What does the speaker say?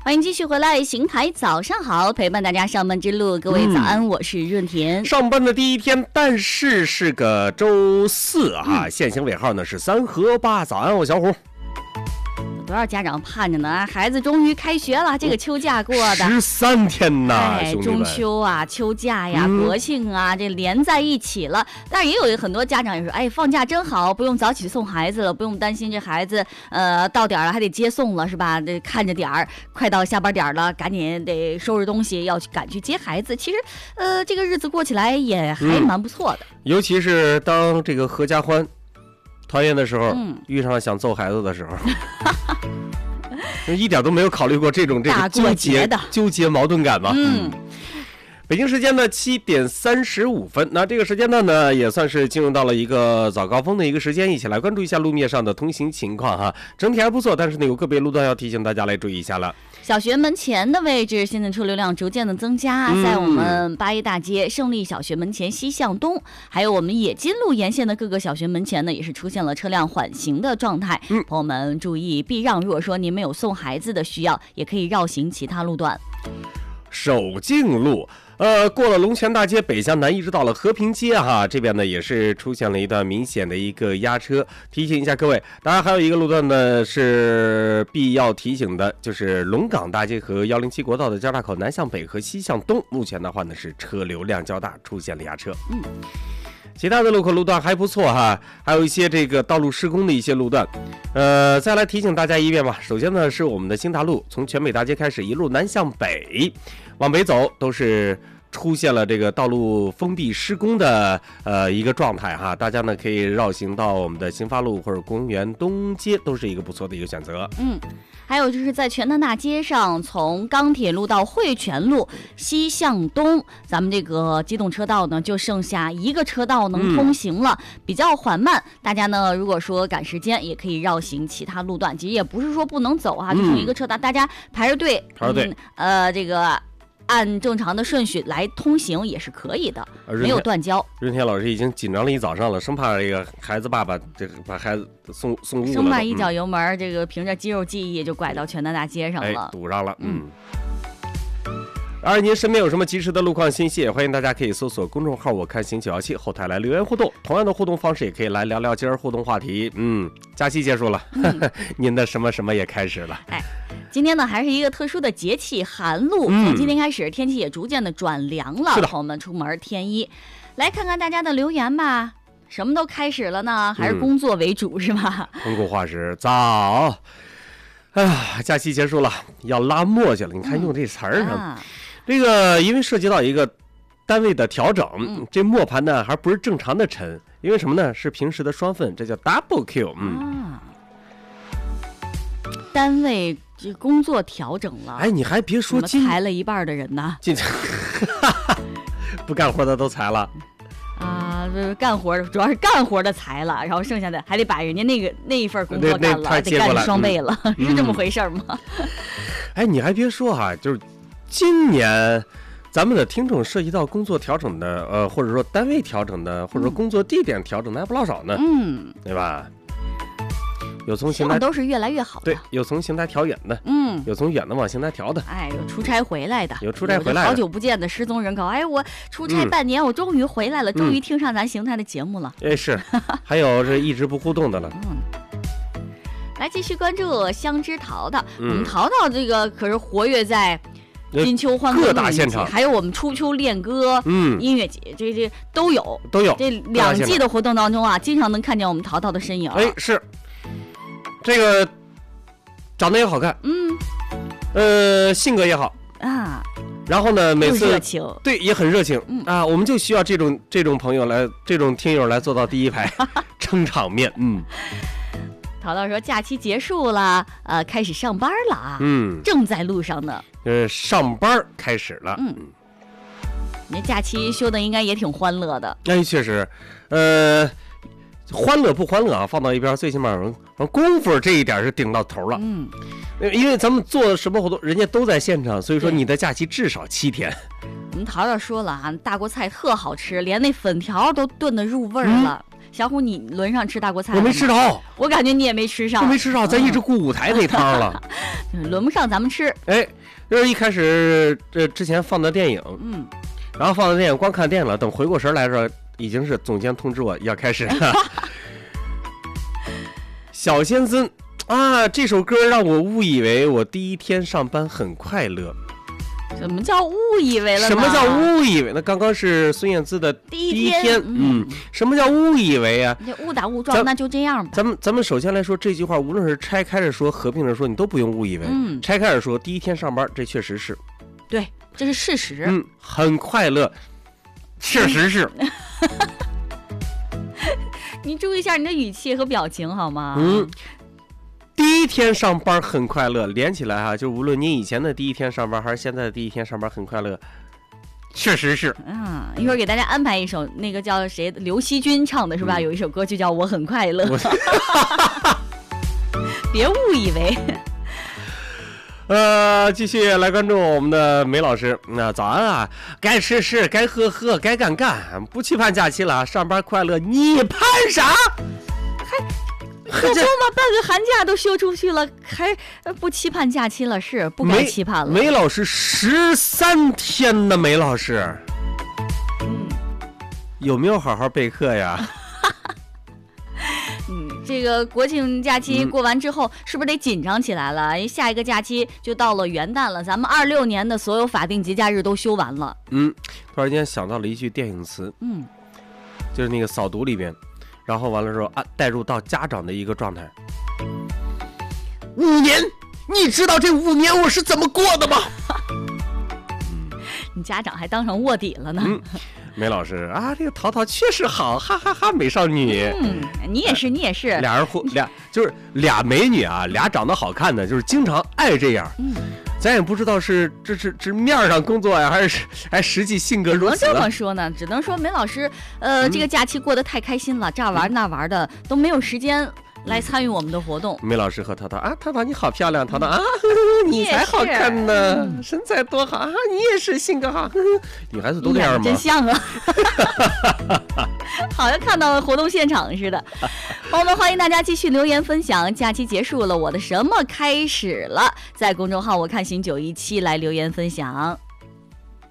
欢迎继续回来，邢台早上好，陪伴大家上班之路，各位早安，我是润田。 上班的第一天，但是是个周四啊，限行尾号呢是3和8。早安，我小虎。 多少家长盼着呢？孩子终于开学了，这个秋假过的 13天呐，兄弟们。 中秋啊、秋假呀、国庆啊，这连在一起了。但是也有很多家长也说，哎，放假真好，不用早起送孩子了，不用担心这孩子到点了还得接送了，是吧？得看着点儿，快到下班点了，赶紧得收拾东西，要赶去接孩子。其实，这个日子过起来也还蛮不错的。 尤其是当这个合家欢团圆的时候，遇上想揍孩子的时候，一点都没有考虑过这个纠结矛盾感嘛。北京时间的7点35分，那这个时间段呢，也算是进入到了一个早高峰的一个时间，一起来关注一下路面上的通行情况哈。整体还不错，但是呢，有个别路段要提醒大家来注意一下了。 小学门前的位置，现在车流量逐渐的增加，在我们八一大街、胜利小学门前西向东，还有我们冶金路沿线的各个小学门前呢，也是出现了车辆缓行的状态。朋友们注意避让，如果说您没有送孩子的需要，也可以绕行其他路段。 守静路。过了龙泉大街北向南，一直到了和平街哈，这边呢也是出现了一段明显的一个压车，提醒一下各位。当然还有一个路段呢是必要提醒的，就是龙岗大街和107国道的交叉口南向北和西向东，目前的话呢是车流量较大，出现了压车。其他的路口路段还不错哈，还有一些这个道路施工的一些路段，再来提醒大家一遍吧。首先呢是我们的兴达路，从全北大街开始一路南向北，往北走都是出现了这个道路封闭施工的一个状态哈，大家呢可以绕行到我们的兴发路或者公园东街，都是一个不错的一个选择。 还有就是在全南大街上，从钢铁路到汇泉路西向东，咱们这个机动车道呢就剩下一个车道能通行了，比较缓慢。大家呢如果说赶时间，也可以绕行其他路段，其实也不是说不能走啊，就剩一个车道，大家排着队，这个按正常的顺序来通行也是可以的，没有断交。 润田老师已经紧张了一早上了，生怕这个孩子爸爸这个把孩子送误了， 生怕一脚油门，这个凭着肌肉记忆就拐到全南大街上了， 堵上了。而您身边有什么及时的路况信息，也欢迎大家可以搜索公众号我看行917后台来留言互动。同样的互动方式也可以来聊聊今儿互动话题。假期结束了，您的什么什么也开始了。 今天呢还是一个特殊的节气寒露，从今天开始天气也逐渐的转凉了，朋友们出门添衣。来看看大家的留言吧，什么都开始了呢，还是工作为主是吧？ 通过话时早，假期结束了，要拉磨去了。你看用这词儿呢，这个因为涉及到一个单位的调整，这磨盘呢还不是正常的沉，因为什么呢？是平时的双份，这叫 double Q。 单位这工作调整了， 你还别说， 裁了一半的人呢， 不干活的都裁了干活主要是干活的裁了，然后剩下的还得把人家那一份工作干了，得干双倍了，是这么回事吗？ 你还别说哈，就是今年咱们的听众涉及到工作调整的，或者说单位调整的，或者说工作地点调整的还不老少呢，对吧？有从邢台都是越来越好的， 对，有从邢台调远的，有从远的往邢台调的， 有出差回来的， 有出差回来的， 好久不见的失踪人口，我出差半年，我终于回来了，终于听上咱邢台的节目了， 是，还有这一直不互动的了， 来继续关注香知淘淘，我们淘淘这个可是活跃在金秋欢歌各大现场， 还有我们初秋练歌音乐节，这都有，这2季的活动当中啊，经常能看见我们淘淘的身影。 是这个长得也好看，性格也好啊， 然后呢，每次热情， 对，也很热情我们就需要这种朋友来，这种听友来坐到第一排撑场面。 淘淘说假期结束了，开始上班了啊，正在路上呢。 上班开始了， 你假期休的应该也挺欢乐的。 确实，欢乐不欢乐啊，放到一边，最起码功夫这一点是顶到头了。因为咱们做什么活动，人家都在现场，所以说你的假期至少7天。 我们淘淘说了啊，大锅菜特好吃，连那粉条都炖得入味儿了。 小虎，你轮上吃大锅菜了我吗？ 没吃着， 我感觉你也没吃上， 我没吃着，咱一直顾舞台那汤了， 轮不上咱们吃。 哎，就是一开始之前放的电影，然后放的电影光看电影了，等回过神来说，已经是总监通知我要开始了。小仙尊啊，这首歌让我误以为我第一天上班很快乐。 什么叫误以为了呢？ 什么叫误以为？那刚刚是孙燕姿的第一天，什么叫误以为啊？ 误打误撞，那就这样吧。 咱们首先来说这句话，无论是拆开着说，合并着说，你都不用误以为。拆开着说，第一天上班，这确实是， 对，这是事实。 很快乐，确实是。 你注意一下你的语气和表情好吗？ 第一天上班很快乐，连起来哈，就无论你以前的第一天上班还是现在的第一天上班很快乐，确实是。 一会儿给大家安排一首那个叫谁刘惜君唱的是吧？有一首歌就叫我很快乐。别误以为。 继续来关注我们的梅老师。那早安啊，该吃吃，该喝喝，该干干，不期盼假期了，上班快乐，你盼啥？ 可不嘛，半个寒假都休出去了，还不期盼假期了？是不该期盼了。 梅老师13天的梅老师，有没有好好备课呀？ 这个国庆假期过完之后，是不是得紧张起来了？下一个假期就到了元旦了，咱们26年的所有法定节假日都休完了。 突然间想到了一句电影词，就是那个扫毒里边。然后完了之后带入到家长的一个状态。5年，你知道这5年我是怎么过的吗？ 你家长还当成卧底了呢。 梅老师啊，这个淘淘确实好，哈哈哈，美少女。 你也是，你也是。 就是俩美女啊，俩长得好看的，就是经常爱这样。咱也不知道是面上工作呀，还实际性格如此。 只能这么说呢，只能说梅老师，这个假期过得太开心了，这玩那玩的都没有时间来参与我们的活动。 梅老师和淘淘啊，淘淘你好漂亮，淘淘啊，你才好看呢，身材多好啊，你也是性格好，女孩子都这样吗？ 真像啊，好像看到活动现场似的。朋友们，欢迎大家继续留言分享。假期结束了，我的什么开始了？在公众号我看新917来留言分享。